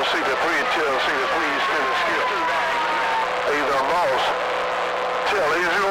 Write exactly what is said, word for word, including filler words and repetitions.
Cedar three and tell Cedar three still in skill. Either Moss, tell A zero